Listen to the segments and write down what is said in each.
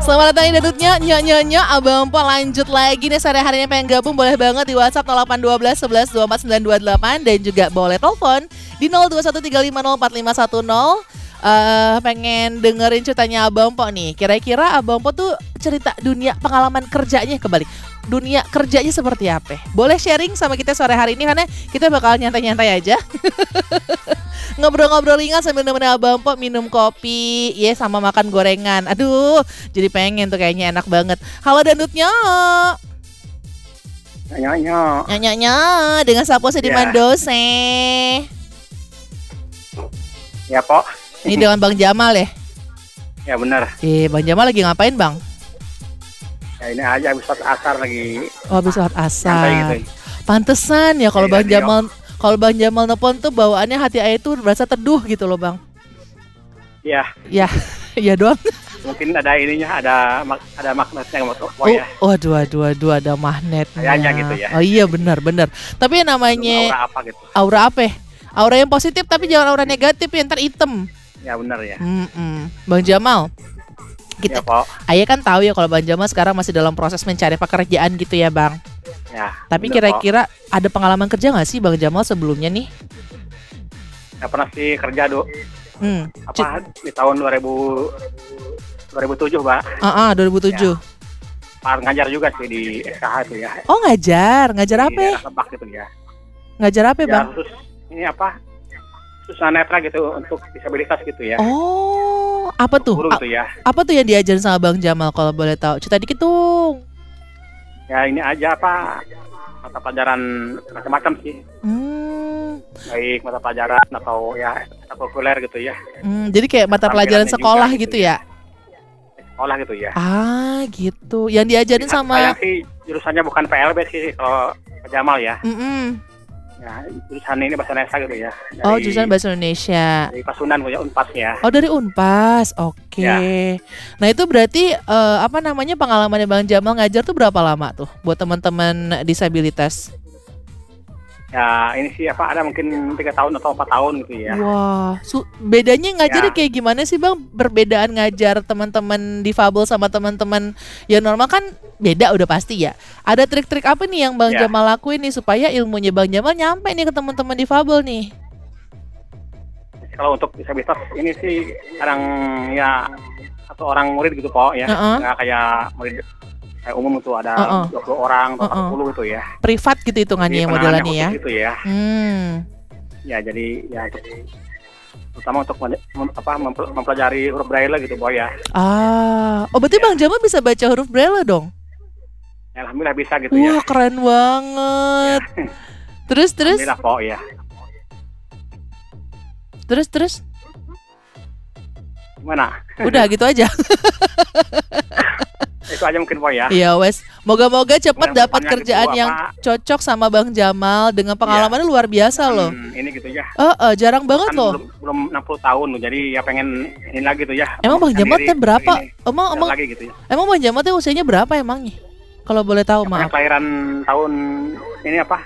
Selamat datang di Dadutnya, nyo, Abang Po lanjut lagi nih sehari-hari ini pengen gabung boleh banget di WhatsApp 0812 11 24 928 dan juga boleh telepon di 0213504510. Pengen dengerin ceritanya Abang Po nih. Kira-kira Abang Po tuh cerita dunia pengalaman kerjanya kebalik. Dunia kerjanya seperti apa? Boleh sharing sama kita sore hari ini karena kita bakal nyantai-nyantai aja. Ngobrol-ngobrol ringan sambil nemenin Abang Po minum kopi, ya sama makan gorengan. Aduh, jadi pengen tuh kayaknya enak banget. Halo Dandutnya. Nyanyi dengan Sapo Sediman Dose. Ya, Pok. Ini dengan Bang Jamal ya? Ya benar. Bang Jamal lagi ngapain, Bang? Ya ini aja habis sholat asar lagi. Oh, habis sholat asar. Gitu. Pantesan ya kalau Bang Jamal nelpon tuh bawaannya hati ayah tuh berasa teduh gitu loh, Bang. Iya. Ya, iya doang. Mungkin ada ininya, ada magnetnya ya. Waduh, ada magnetnya. Kayaknya gitu ya. Oh iya benar. Tapi namanya aura apa gitu. Aura apa? Aura yang positif tapi jangan aura negatif ya, ntar hitam. Ya benar ya. Bang Jamal. Ya, Pok. Ayah kan tahu ya kalau Bang Jamal sekarang masih dalam proses mencari pekerjaan gitu ya, Bang. Ya. Tapi kira-kira ada pengalaman kerja nggak sih Bang Jamal sebelumnya nih? Ya pernah sih kerja, Dok. Di tahun 2007, Pak. 2007. Ya. Ngajar juga sih di SKH itu ya. Oh, ngajar apa? Lebak gitu ya. Ngajar apa, Bang? Terus ini apa? Tunanetra gitu untuk disabilitas gitu ya. Oh, apa tuh? Guru gitu ya. Apa tuh yang diajarin sama Bang Jamal kalau boleh tahu? Cerita dikit dong. Ya ini aja apa mata pelajaran macam-macam sih. Baik mata pelajaran atau ya ekstrakurikuler gitu ya. Jadi kayak mata pelajaran sekolah gitu ya. Sekolah gitu ya. Ah, gitu. Yang diajarin sama sih jurusannya bukan PLB sih kalau Jamal ya. Ya, jurusan ini bahasa Indonesia gitu ya. Jurusan bahasa Indonesia. Dari Pasundan punya Unpas ya. Oh, dari Unpas. Oke. Ya. Nah, itu berarti pengalamannya Bang Jamal ngajar tuh berapa lama tuh buat teman-teman disabilitas? Ya, ini sih ada mungkin 3 tahun atau 4 tahun gitu ya. Wah, bedanya ngajarnya kayak gimana sih, Bang? Perbedaan ngajar teman-teman difabel sama teman-teman yang normal kan beda udah pasti ya. Ada trik-trik apa nih yang Bang Jamal lakuin nih supaya ilmunya Bang Jamal nyampe nih ke teman-teman difabel nih? Kalau untuk disabilitas ini sih kadang ya atau orang murid gitu, Pok ya. Nggak kayak murid umum itu ada 20 orang atau 40 gitu ya. Privat gitu hitungannya modelannya ya. Gitu ya. Ya jadi ya terutama untuk mempelajari huruf braille gitu, Boy ya. Berarti Bang Jamal bisa baca huruf braille dong? Ya, alhamdulillah bisa gitu ya. Wah, keren banget. Ya. Terus? Alhamdulillah, Pok ya. Terus? Gimana? Udah gitu aja. Itu aja mungkin, Boy ya. Iya, wes. Moga-moga cepat dapat kerjaan yang cocok sama Bang Jamal dengan pengalamannya luar biasa loh. Ini gitu ya. Jarang banget kan loh. Belum 60 tahun loh. Jadi ya pengen ini lagi tuh ya. Emang Bang Jamal teh berapa? Emang lagi gitu ya. Emang Bang Jamal teh usianya berapa emangnya? Kalau boleh tahu, maaf. Kelahiran tahun ini apa?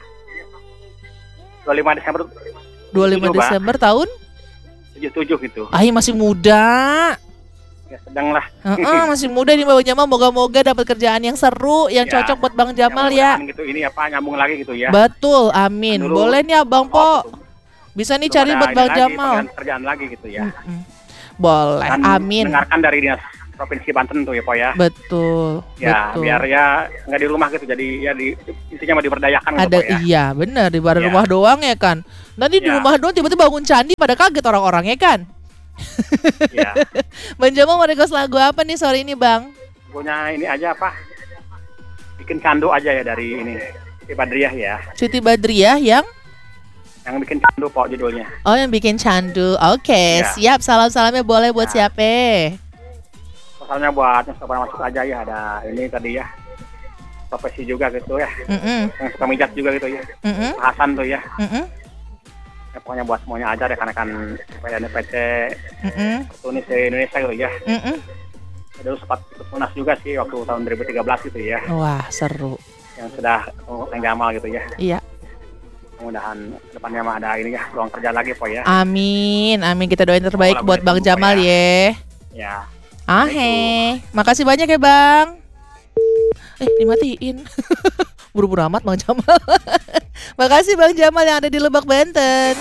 25 Desember. 25 Desember tahun 77 gitu. Masih muda. Ya sedang lah. Masih muda nih Bang Jamal, moga-moga dapat kerjaan yang seru, yang cocok buat Bang Jamal ya. Gitu, ini nyambung lagi gitu ya. Betul, amin. Dulu, boleh nih Abang Po. Bisa nih cari buat Bang Jamal. Kerjaan lagi gitu ya. Boleh, dan amin. Dengarkan dari Dinas Provinsi Banten tuh ya, Po ya. Betul. Ya, biar ya nggak di rumah gitu, jadi ya intinya mau diberdayakan gitu, Po ya. Iya, benar, di rumah doang ya kan. Nanti di rumah doang tiba-tiba bangun candi pada kaget orang-orangnya kan. Ya. Bang Jamal mau request lagu apa nih sore ini, Bang? Punya ini aja apa? Bikin candu aja ya dari ini Siti Badriah ya. Siti Badriah yang bikin candu, Pok, judulnya. Oh, yang bikin candu. Oke, siap. Salam-salamnya boleh buat siapa? Salamnya buat yang suka masuk aja ya. Ada ini tadi ya. Profesi juga gitu ya. Yang suka mijat juga gitu ya. Hasan tuh ya. Ya, pokoknya buat semuanya aja deh, karena kan PNPT Tunis Indonesia gitu ya. Dulu sempat ikut Tunas juga sih waktu tahun 2013 gitu ya. Wah, seru. Yang sudah Bang Jamal gitu ya. Iya. Mudah-mudahan depannya mah ada ini ya, peluang kerja lagi, Po ya. Amin, kita doain terbaik buat Bang Jamal ya. Ya. Makasih banyak ya Bang. Dimatiin. Buru-buru amat Bang Jamal. Makasih Bang Jamal yang ada di Lebak, Banten.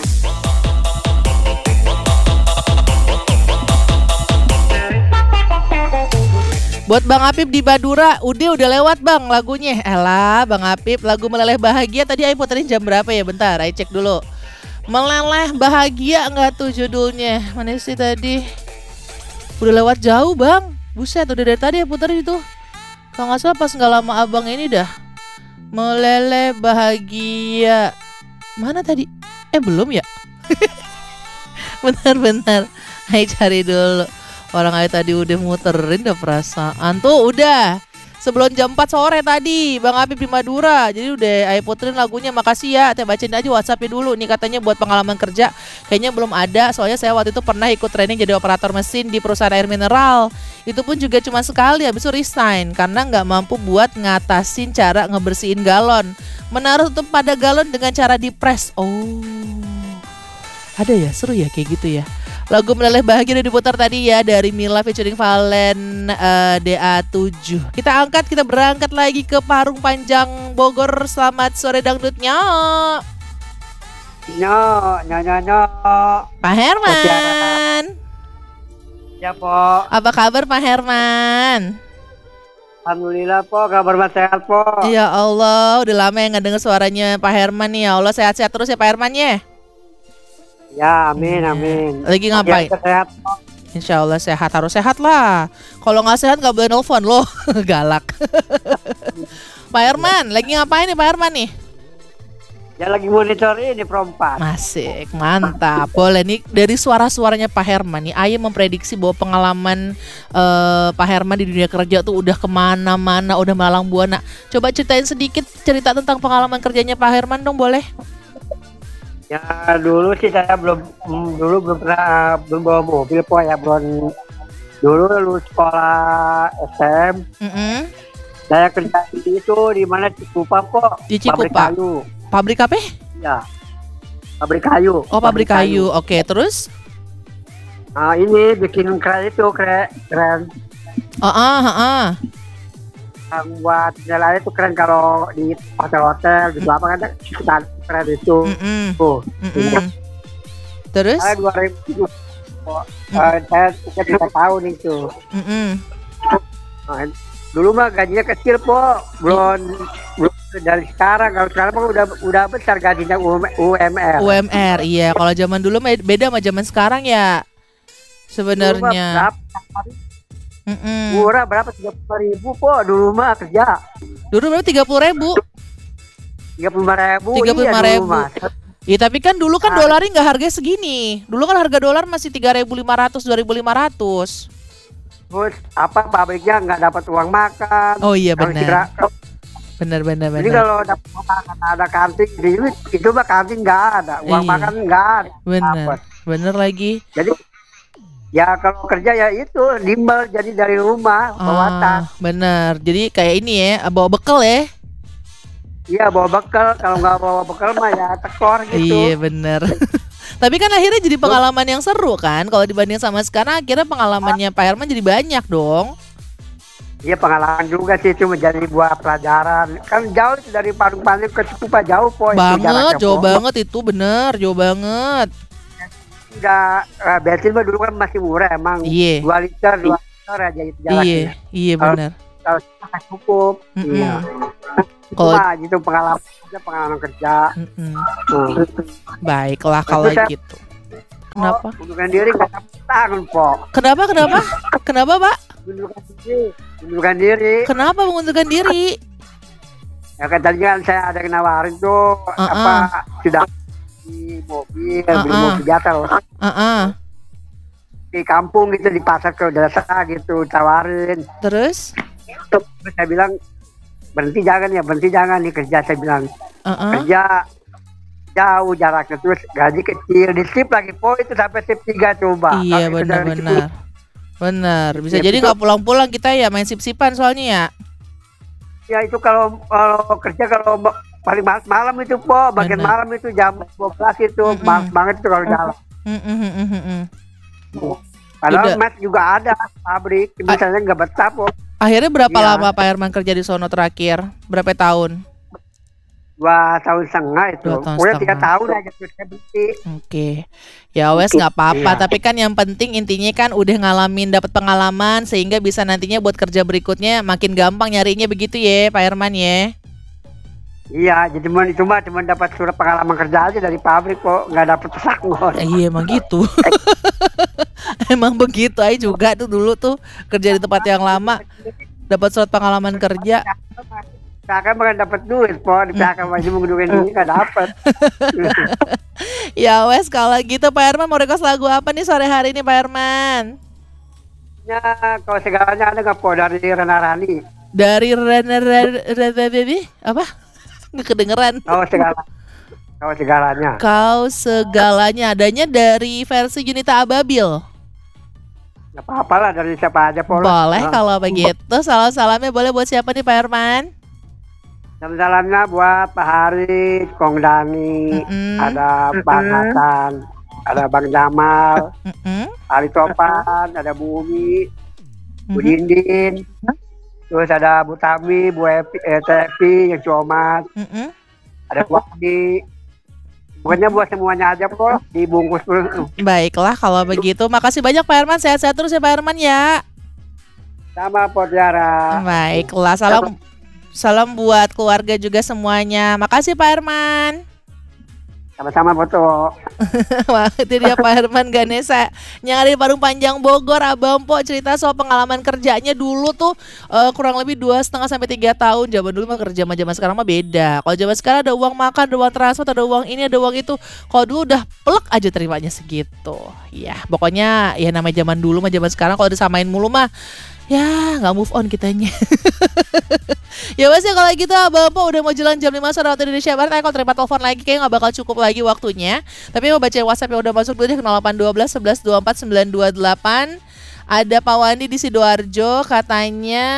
Buat Bang Apip di Madura, udah lewat Bang lagunya. Elah Bang Apip, lagu Meleleh Bahagia tadi Ayo puterin jam berapa ya? Bentar, Ayo cek dulu. Meleleh Bahagia enggak tuh judulnya? Mana sih tadi? Udah lewat jauh Bang. Buset, udah dari tadi ya puterin itu. Kalau nggak salah pas nggak lama abang ini dah. Meleleh Bahagia. Mana tadi? Belum ya? Bentar. Ayo cari dulu. Orang Ayo tadi udah muterin dah perasaan. Tuh udah. Sebelum jam 4 sore tadi Bang Apip di Madura. Jadi udah Ayo puterin lagunya. Makasih ya. Saya bacain aja WhatsAppnya dulu. Nih katanya buat pengalaman kerja kayaknya belum ada. Soalnya saya waktu itu pernah ikut training jadi operator mesin di perusahaan air mineral. Itu pun juga cuma sekali, habis itu resign karena nggak mampu buat ngatasin cara ngebersihin galon. Menaruh tutup pada galon dengan cara dipres. Oh, ada ya, seru ya kayak gitu ya. Lagu Meleleh Bahagia udah diputar tadi ya dari Mila featuring Valen DA7. Kita berangkat lagi ke Parung Panjang Bogor. Selamat sore dangdutnya. Pak Herman. Ya Po. Apa kabar Pak Herman? Alhamdulillah Po, kabar mas sehat Po. Ya Allah, udah lama ya nggak denger suaranya Pak Herman nih. Ya Allah, sehat-sehat terus ya Pak Herman ya. Ya, amin. Lagi ngapain? Sehat Po. Insya Allah sehat, harus sehat lah. Kalau nggak sehat nggak boleh nelfon loh, galak. Pak Herman, lagi ngapain nih Pak Herman nih? Ya lagi monitor ini Pro 4. Masik, mantap. Boleh nih dari suara-suaranya Pak Herman nih, Ayo memprediksi bahwa pengalaman Pak Herman di dunia kerja tuh udah kemana-mana, udah malang buana. Coba ceritain sedikit cerita tentang pengalaman kerjanya Pak Herman dong, boleh? Ya dulu sih saya belum pernah bawa mobil Po ya, belum. Dulu lulus sekolah SM. Saya kerja di itu di mana Cikupa Po. Di Cikupa. Pabrik apa? Ya, pabrik kayu. Oh, pabrik kayu. Oke, terus? Ini bikin keren. Yang buat jalan itu keren kalau di hotel-hotel gitu apa kan kita keren itu. Terus? Saya 2000. Saya 3 tahun itu. Dulu mah gajinya kecil Po, belum dari sekarang. Kalau sekarang mah udah besar gajinya UMR. UMR, iya. Kalau zaman dulu beda sama zaman sekarang ya. Sebenarnya. Murah berapa? 35.000 Po dulu mah kerja. Dulu berapa? 30.000. 35.000. 35.000. Iya, tapi kan dulu kan dolarnya nggak harga segini. Dulu kan harga dolar masih 3.500, 2.500. Terus pabriknya nggak dapat uang makan. Oh iya benar. Benar. Jadi kalau dapat makan ada kantin, itu mah kantin nggak ada, uang makan nggak ada. Benar lagi. Jadi ya kalau kerja ya itu bimbel, jadi dari rumah bawa tas. Benar. Jadi kayak ini ya, bawa bekal ya. Iya bawa bekal, kalau nggak bawa bekal mah ya tekor gitu. Iya benar. Tapi kan akhirnya jadi pengalaman yang seru kan. Kalau dibanding sama sekarang akhirnya pengalamannya Pak Herman jadi banyak dong. Iya pengalaman juga sih, itu menjadi buah pelajaran. Kan jauh dari Parung Panjang ke Cikupa jauh Po. Banget, jauh banget itu, bener, jauh banget. Enggak, bensin mah dulu kan masih murah emang. 2 liter aja itu jalannya. Iya benar. Kalau kita cukup. Iya. Kalau gitu pengalaman kerja. Baiklah kalau gitu. Kenapa? Mengundurkan diri nggak dapat tangan Po. Kenapa Pak? Mengundurkan diri. Kenapa mengundurkan diri? Ya kan tadi kan saya ada yang nawarin tuh sudah di mobil, beli mobil biasa loh. Di kampung gitu, di pasar ke desa gitu tawarin. Terus saya bilang berhenti jangan nih kerja, saya bilang kerja jauh jaraknya, terus gaji kecil, di shift lagi Po, itu sampai shift 3 coba. Iya benar bisa jadi nggak pulang-pulang kita ya, main sip-sipan soalnya ya. Ya itu kalau kerja kalau paling malam itu Po, bagian malam itu jam 12 itu malam banget itu kalau jalan. Padahal Mas juga ada pabrik, misalnya nggak betah kok. Akhirnya berapa lama Pak Herman kerja di sono terakhir? Berapa tahun? 2,5 tahun itu. Udah 3 tahun aja saya berhenti. Oke. Ya wes nggak apa-apa. Tapi kan yang penting intinya kan udah ngalamin, dapat pengalaman sehingga bisa nantinya buat kerja berikutnya makin gampang nyarinya begitu ya Pak Herman ya. Iya, jadi cuma dapat surat pengalaman kerja aja dari pabrik kok, nggak dapat pesangon. Iya emang gitu. Emang begitu aja juga tuh dulu tuh kerja di tempat yang lama dapat surat pengalaman kerja. Kakak makan dapat duit, di kakak masih menggunakan duit nggak dapat. Ya wes kalau gitu Pak Herman mau request lagu apa nih sore hari ini Pak Herman? Ya kalau segalanya ada nggak po dari Rana Rani? Dari Rani apa? Nggak kedengeran. Kau segalanya. Kau segalanya adanya dari versi Junita Ababil. Gak apa-apa lah dari siapa aja po. Boleh kalau begitu. Salam-salamnya boleh buat siapa nih Pak Herman? Salam-salamnya buat Pak Haris, Kong Dani, ada Bang Hasan, ada Bang Jamal, Ali Topan, ada Bu Umi, Bu Dindin, terus ada Bu Tami, Bu Tepi, yang Comat, ada Bu Adi. Pokoknya buat semuanya aja po, dibungkus dulu. Baiklah kalau begitu. Makasih banyak Pak Herman, sehat-sehat terus ya Pak Herman ya. Sama po Tiara. Baiklah, salam buat keluarga juga semuanya. Makasih Pak Herman. Sama-sama foto. Wah, itu dia Pak Herman Ganesha yang ada di Parung Panjang Bogor. Abang Po cerita soal pengalaman kerjanya dulu tuh kurang lebih 2,5 sampai 3 tahun. Zaman dulu mah kerja sama zaman sekarang mah beda. Kalau zaman sekarang ada uang makan, ada uang transport, ada uang ini, ada uang itu. Kalau dulu udah pelek aja terimanya segitu. Ya, pokoknya ya namanya zaman dulu mah zaman sekarang kalau disamain mulu mah ya nggak move on kitanya. Ya mas ya kalau gitu Abang Po udah mau jalan jam 5 sore waktu Indonesia Barat. Kalau terima telepon lagi kayaknya nggak bakal cukup lagi waktunya. Tapi mau baca WhatsApp yang udah masuk dulu deh ke 0812 11 24 928. Ada Pak Wandi di Sidoarjo katanya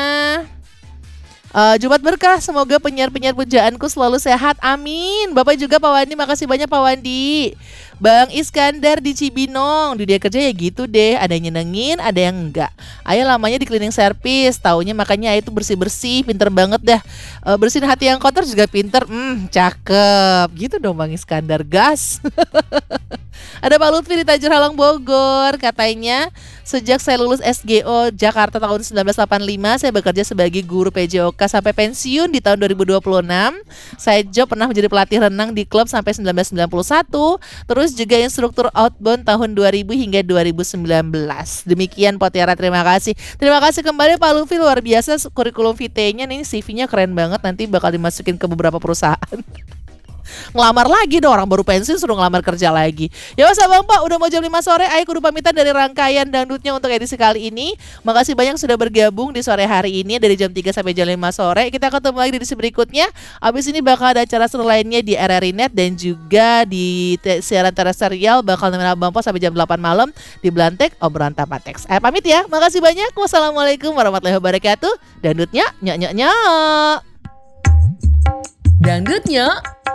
Jumat berkah, semoga penyiar-penyiar pujaanku selalu sehat, amin. Bapak juga Pak Wandi, makasih banyak Pak Wandi. Bang Iskandar di Cibinong, di dia kerja ya gitu deh, ada yang nyenengin, ada yang enggak. Ayah lamanya di cleaning service, taunya makanya ayah itu bersih-bersih, pinter banget dah. Bersihin hati yang kotor juga pinter, cakep. Gitu dong Bang Iskandar, gas. Ada Pak Lutfi di Tajur Halang Bogor, katanya sejak saya lulus SGO Jakarta tahun 1985, saya bekerja sebagai guru PJOK sampai pensiun di tahun 2026. Saya job pernah menjadi pelatih renang di klub sampai 1991, terus juga instruktur outbound tahun 2000 hingga 2019. Demikian Potiara, terima kasih. Terima kasih kembali Pak Lutfi, luar biasa kurikulum vitae-nya nih, CV-nya keren banget, nanti bakal dimasukin ke beberapa perusahaan. Ngelamar lagi dong, orang baru pensiun suruh ngelamar kerja lagi. Ya mas Abang Pak, udah mau jam 5 sore, ayo kudu pamitan dari rangkaian dangdutnya untuk edisi kali ini. Makasih banyak sudah bergabung di sore hari ini dari jam 3 sampai jam 5 sore. Kita ketemu lagi di edisi berikutnya. Abis ini bakal ada acara seru lainnya di RRI Net dan juga di siaran terestrial bakal nemenin Abang Pak sampai jam 8 malam di Blantek Obrolan Tanpa Teks. Pamit ya, makasih banyak. Wassalamualaikum warahmatullahi wabarakatuh. Dangdutnya nyok nyok nyok. Dangdutnya